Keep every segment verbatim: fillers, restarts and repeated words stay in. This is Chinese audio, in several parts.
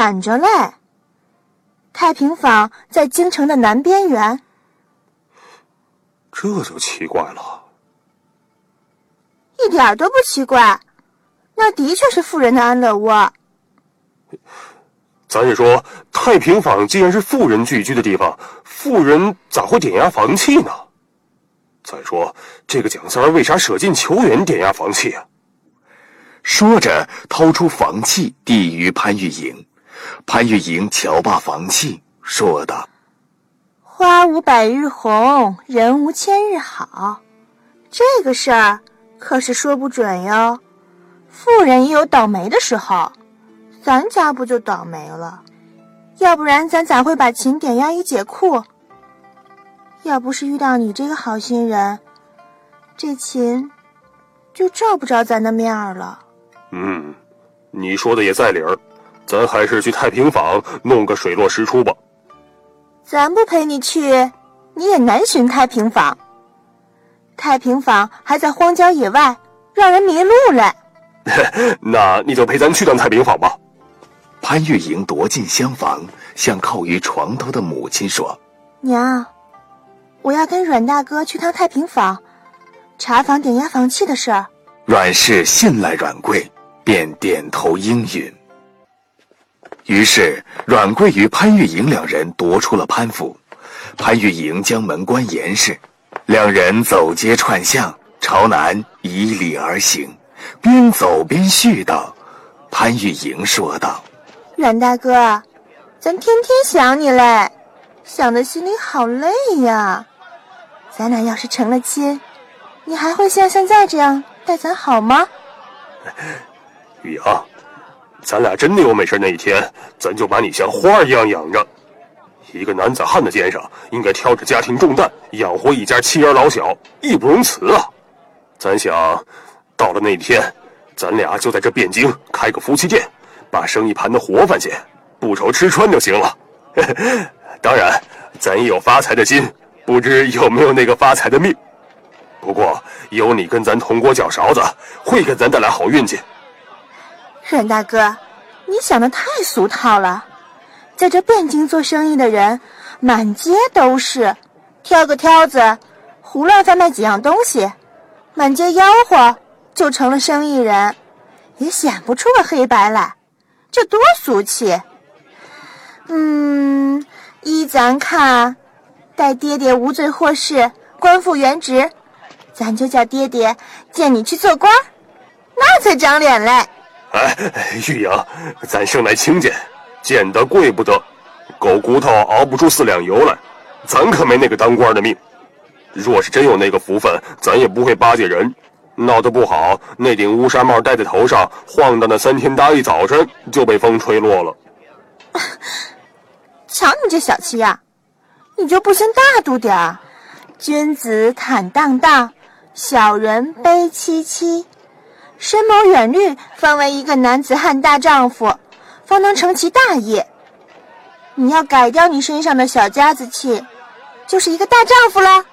远着嘞。太平坊在京城的南边缘。 这就奇怪了。 一点都不奇怪，那的确是富人的安乐窝。 咱是说，太平坊既然是富人聚居的地方，富人咋会点压房契呢？再说，这个蒋三儿为啥舍近求远点压房契啊？ 说着，掏出房契递于潘玉莹。潘玉莹瞧罢房契，说道：“ 花无百日红，人无千日好，这个事儿可是说不准哟。富人也有倒霉的时候，咱家不就倒霉了？要不然咱咋会把琴点压一解库？要不是遇到你这个好心人，这琴就照不着咱的面儿了。” 嗯，你说的也在理儿，咱还是去太平坊弄个水落石出吧。 咱不陪你去，你也难寻太平坊。太平坊还在荒郊野外，让人迷路嘞。 那你就陪咱去趟太平坊吧。 潘玉莹踱进厢房，向靠于床头的母亲说：“ 娘，我要跟阮大哥去趟太平坊，查访点压房契的事儿。” 阮氏信赖阮贵，便点头应允。于是阮贵与潘玉莹两人踱出了潘府，潘玉莹将门关严实，两人走街串巷，朝南以礼而行，边走边絮叨。潘玉莹说道：“ 阮大哥，咱天天想你嘞，想得心里好累呀。咱俩要是成了亲，你还会像现在这样待咱好吗？” 玉阳，咱俩真的有没事那一天，咱就把你像花一样养着。一个男子汉的肩上应该挑着家庭重担，养活一家妻儿老小，义不容辞啊。咱想到了那天，咱俩就在这汴京开个夫妻店，把生意盘得活泛些，不愁吃穿就行了。当然咱也有发财的心，不知有没有那个发财的命。不过有你跟咱同锅搅勺子，会给咱带来好运气。 阮大哥，你想的太俗套了。在这汴京做生意的人满街都是，挑个挑子胡乱贩卖几样东西，满街吆喝就成了生意人，也显不出个黑白来，这多俗气。嗯，依咱看，待爹爹无罪获释，官复原职，咱就叫爹爹见你去做官，那才长脸嘞。 哎，玉阳，咱生来清贱，贱得贵不得，狗骨头熬不出四两油来，咱可没那个当官的命。若是真有那个福分，咱也不会巴结人，闹得不好，那顶乌纱帽戴在头上，晃荡的三天搭一早晨就被风吹落了。 瞧你这小气样，你就不行大度点儿？君子坦荡荡，小人悲戚戚。深谋远虑，方为一个男子汉大丈夫，方能成其大业。你要改掉你身上的小家子气，就是一个大丈夫了。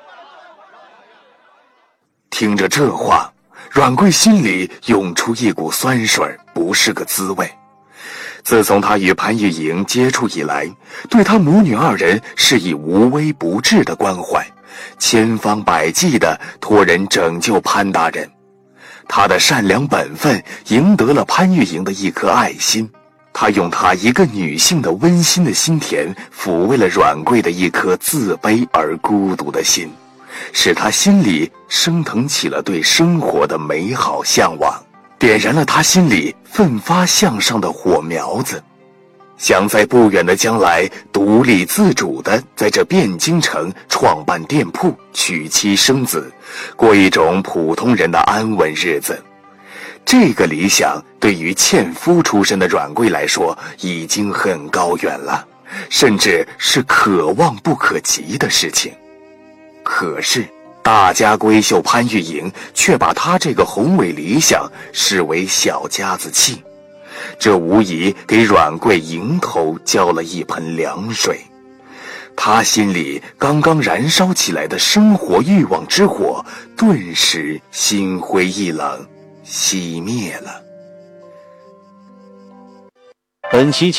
听着这话，阮贵心里涌出一股酸水，不是个滋味。自从他与潘玉莹接触以来，对他母女二人是以无微不至的关怀，千方百计地托人拯救潘大人。他的善良本分赢得了潘玉莹的一颗爱心，他用他一个女性的温馨的心田抚慰了阮贵的一颗自卑而孤独的心，使他心里升腾起了对生活的美好向往，点燃了他心里奋发向上的火苗子，想在不远的将来独立自主地在这汴京城创办店铺，娶妻生子，过一种普通人的安稳日子。这个理想对于纤夫出身的阮贵来说已经很高远了，甚至是可望不可及的事情。可是大家闺秀潘玉莹却把他这个宏伟理想视为小家子气，这无疑给阮贵迎头浇了一盆凉水。他心里刚刚燃烧起来的生活欲望之火顿时心灰意冷，熄灭了。 本期